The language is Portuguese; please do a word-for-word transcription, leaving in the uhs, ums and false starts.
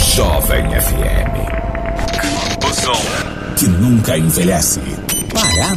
Jovem F M. O som que nunca envelhece. Parada